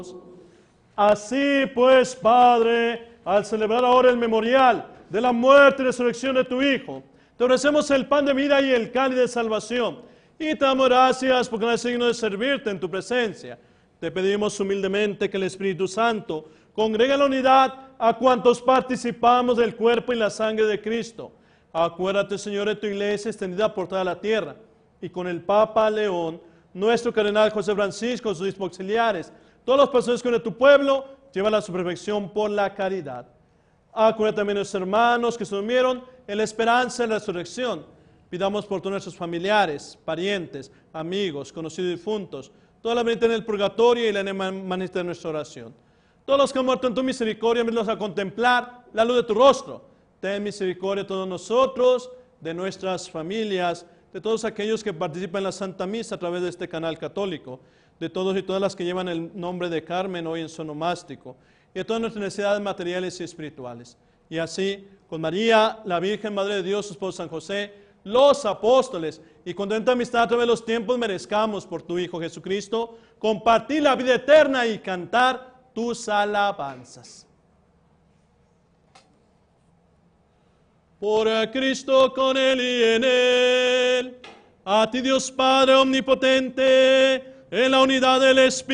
Así pues, Padre, al celebrar ahora el memorial de la muerte y resurrección de tu Hijo, te ofrecemos el pan de vida y el cáliz de salvación. Y te damos gracias porque nos es digno de servirte en tu presencia. Te pedimos humildemente que el Espíritu Santo congregue en la unidad a cuantos participamos del cuerpo y la sangre de Cristo. Acuérdate, Señor, de tu iglesia extendida por toda la tierra, y con el Papa León, nuestro cardenal José Francisco, sus obispos auxiliares, todos los pastores de tu pueblo, llévala a su perfección por la caridad. Acuérdate también de nuestros hermanos que se durmieron en la esperanza de la resurrección. Pidamos por todos nuestros familiares, parientes, amigos, conocidos y difuntos, toda la bendita en el purgatorio y la manita de nuestra oración. Todos los que han muerto en tu misericordia, venlos a contemplar la luz de tu rostro. Ten misericordia de todos nosotros, de nuestras familias, de todos aquellos que participan en la Santa Misa a través de este canal católico, de todos y todas las que llevan el nombre de Carmen hoy en su onomástico, y de todas nuestras necesidades materiales y espirituales. Y así, con María, la Virgen Madre de Dios, su esposo San José, los apóstoles, y con tanta amistad a través de los tiempos, merezcamos por tu Hijo Jesucristo compartir la vida eterna y cantar tus alabanzas. Por Cristo, con Él y en Él, a ti Dios Padre omnipotente, en la unidad del Espíritu